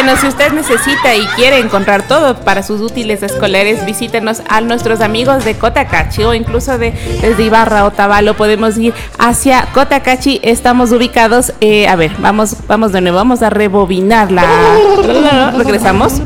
bueno, si usted necesita y quiere encontrar todo para sus útiles escolares, visítenos a nuestros amigos de Cotacachi o incluso desde Ibarra, Otavalo, podemos ir hacia Cotacachi. Estamos ubicados, a ver, vamos de nuevo, vamos a rebobinar regresamos.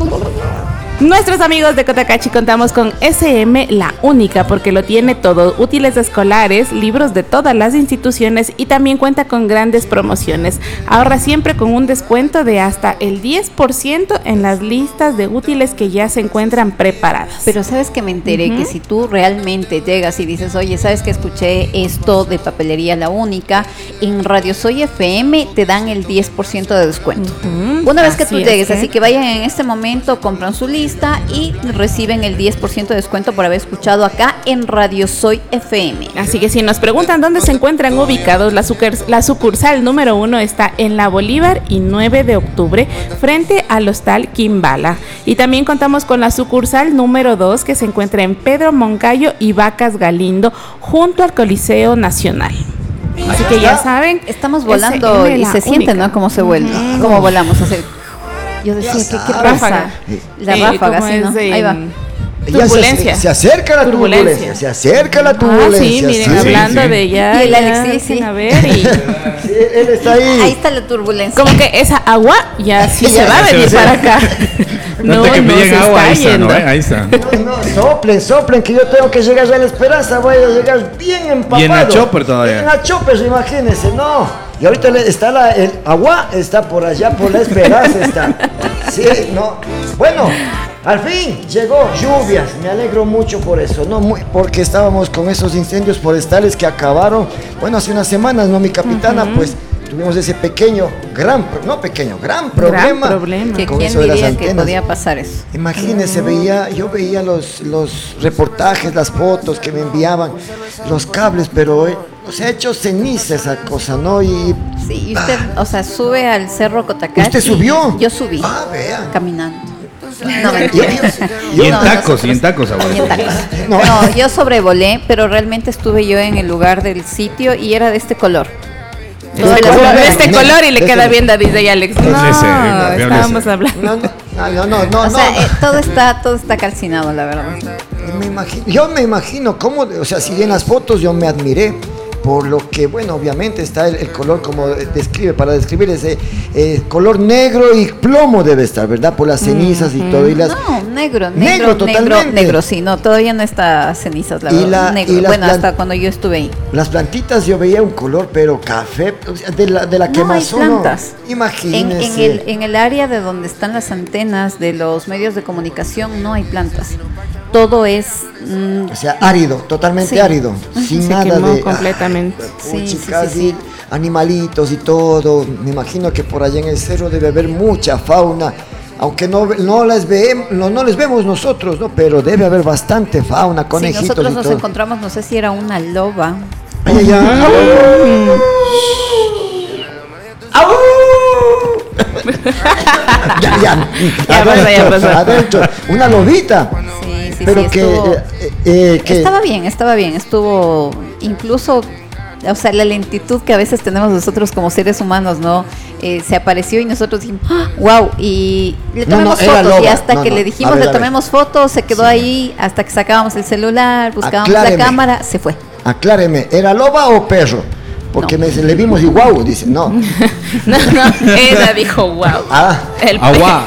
Nuestros amigos de Cotacachi contamos con SM La Única porque lo tiene todo, útiles escolares, libros de todas las instituciones y también cuenta con grandes promociones. Ahorra siempre con un descuento de hasta el 10% en las listas de útiles que ya se encuentran preparadas. Pero sabes que me enteré que si tú realmente llegas y dices, oye, sabes que escuché esto de Papelería La Única, en Radio Soy FM te dan el 10% de descuento. Una vez que tú llegues, así que vayan en este momento, compran su lista y reciben el 10% de descuento por haber escuchado acá en Radio Soy FM. Así que si nos preguntan dónde se encuentran ubicados, la sucursal número 1 está en la Bolívar y 9 de octubre frente al Hostal Quimbala. Y también contamos con la sucursal número 2 que se encuentra en Pedro Moncayo y Vacas Galindo junto al Coliseo Nacional. Así que ya saben, estamos volando y se siente, ¿no? Cómo se vuela, cómo volamos. Yo decía, ¿qué pasa? La ráfaga, ¿sí, no? Ahí va. Turbulencia. Se acerca la turbulencia. Se acerca la turbulencia. Sí, miren, hablando de ya. Y el Alex, sí. A ver, y sí, él está ahí. Ahí está la turbulencia. Como que esa agua ya sí se va a venir para acá. No, que me llegue agua, ahí está, ¿no? Ahí está. No, soplen, que yo tengo que llegar a La Esperanza, voy a llegar bien empapado. Y en la Chopper todavía. En la Chopper, imagínense, no. Y ahorita está el agua, está por allá, por La Esperanza está. Sí, no. Bueno, al fin llegó lluvias, me alegro mucho por eso, ¿no? Porque estábamos con esos incendios forestales que acabaron, bueno, hace unas semanas, ¿no? Mi capitana, pues, tuvimos ese gran problema. Que quién diría que podía pasar eso. Imagínense, yo veía los reportajes, las fotos que me enviaban, los cables, pero se ha hecho ceniza esa cosa, ¿no? Sí, y usted, sube al Cerro Cotacachi. ¿Usted subió? Yo subí. Vea. Caminando. Y en tacos, abuelo. No, yo sobrevolé, pero realmente estuve yo en el lugar del sitio y era de este color. De este color y le queda bien, dice y Alex. No, estábamos hablando. No. O sea, todo está calcinado, la verdad. Yo me imagino cómo, si en las fotos yo me admiré, por lo que, bueno, obviamente está el color como para describir ese color negro y plomo debe estar, ¿verdad? Por las cenizas y todo. Y negro, totalmente. Negro, sí, no, todavía no está cenizas, la verdad. Negro, hasta cuando yo estuve ahí. Las plantitas yo veía un color, pero café, de la quemazón. No hay plantas. Imagínense. En el área de donde están las antenas de los medios de comunicación no hay plantas. Todo es árido, totalmente árido, sin nada de completamente. Sí. Animalitos y todo. Me imagino que por allá en el cerro debe haber mucha fauna, aunque no les vemos nosotros, ¿no? Pero debe haber bastante fauna, conejitos. Sí, nosotros nos encontramos, no sé si era una loba. Ya pasó. Adentro, una lobita. Sí, pero estaba bien, estuvo incluso, la lentitud que a veces tenemos nosotros como seres humanos, ¿no? Se apareció y nosotros dijimos, wow, y le tomamos fotos, y hasta que le dijimos le tomemos fotos, se quedó ahí, hasta que sacábamos el celular, buscábamos la cámara, se fue. Acláreme, ¿era loba o perro? Porque le vimos y wow, dice, no. No, ella dijo wow. Agua.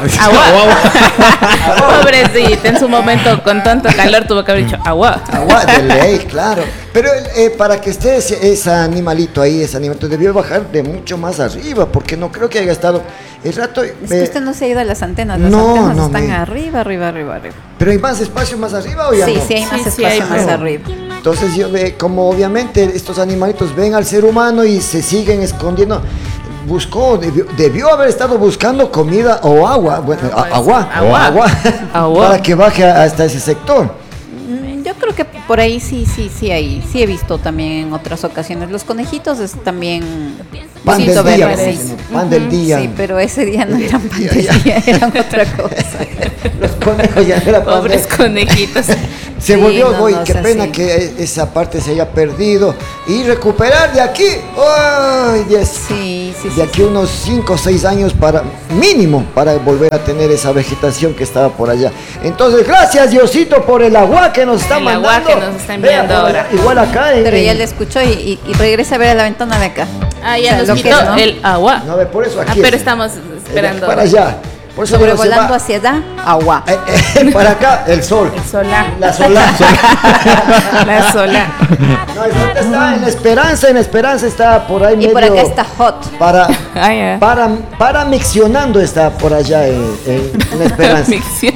Pobrecita, en su momento con tanto calor tuvo que haber dicho agua. Agua de ley, claro. Pero para que esté ese animalito ahí, debió bajar de mucho más arriba, porque no creo que haya estado el rato. Es que usted no se ha ido a las antenas, antenas están arriba. ¿Pero hay más espacio más arriba o ya no? Sí, hay más espacio más arriba. Entonces yo veo como obviamente estos animalitos ven al ser humano y se siguen escondiendo. Debió haber estado buscando comida o agua, agua. Para que baje hasta ese sector. Yo creo que por ahí sí he visto también en otras ocasiones. Los conejitos también pan del día. Sí, pero ese día no eran pan del día, eran otra cosa. Los conejos ya eran pobres conejitos. Se volvió, qué pena que esa parte se haya perdido. Y recuperar de aquí, ¡ay, Dios! Sí, de aquí unos 5 o 6 años para mínimo para volver a tener esa vegetación que estaba por allá. Entonces, gracias Diosito por el agua que nos está mandando. El agua que nos está enviando ahora. Igual acá. Pero ya le escuchó y regresa a ver a la ventana de acá. Ah, ya nos quitó, ¿no? El agua. No, por eso aquí. Pero estamos esperando. Para allá. Por eso sobrevolando hacia allá, agua. Para acá, el sol. El solar. La solar. La solar. No, está en Esperanza está por ahí y medio. por acá está hot. Para miccionando está por allá en Esperanza.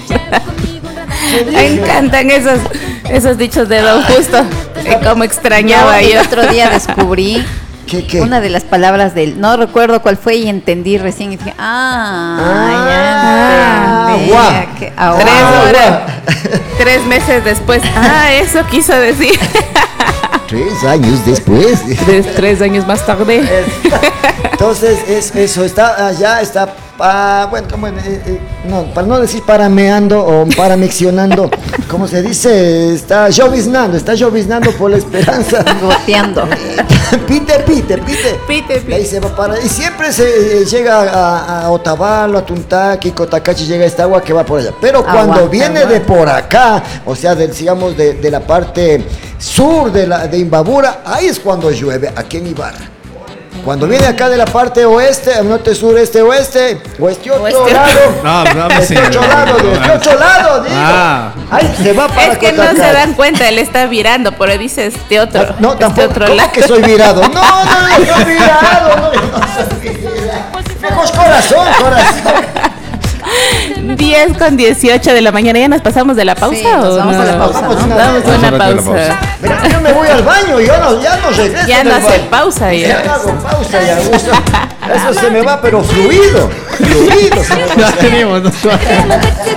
Me encantan esos dichos de Don Justo. Como extrañaba yo. El otro día descubrí ¿Qué? una de las palabras del, no recuerdo cuál fue y entendí recién y dije, agua. 3 meses después. Eso quiso decir. 3 años después. 3 años más tarde. Entonces, eso está allá, está. Bueno, para no decir parameando o paramiccionando, como se dice, está lloviznando por la Esperanza. Goteando. Pite. Ahí se va para. Y siempre se llega a Otavalo, a Tuntaki, Cotacachi, llega esta agua que va por allá. Pero cuando viene de por acá, o sea, digamos de la parte sur de Imbabura, ahí es cuando llueve, aquí en Ibarra. Cuando viene acá de la parte oeste, norte, sur, este, oeste, o este otro lado. Este otro lado, digo. Ahí se va para es que Cotacachi. No se dan cuenta, él está virando, pero dice este otro. No, tampoco. Otro ¿Cómo lado? que soy virado? No soy virado. No soy virado. Mejor corazón. 10:18 de la mañana. ¿Ya nos pasamos de la pausa? Sí, nos vamos a la pausa. Vamos a una pausa. Mira, yo me voy al baño, ya no regreso. Ya no hace pausa ya. Ya no hago pausa ya. Eso se me va, pero fluido. Ya tenemos.